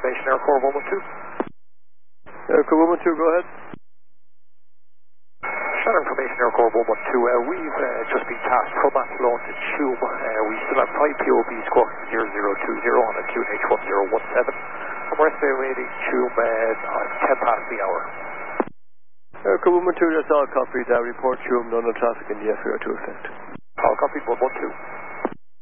information, Aircore 112. Aircore 112, go ahead. Shannon information, Aircore 112. We've just been tasked from Athlone to Tuam. We still have 5 POBs squawking 0020 on a QNH 1017. And we're estimating Tuam on 10 past the hour. Aircore 112, that's all copied. Report Tuam, no traffic in the FAR2 effect. All copied, 112.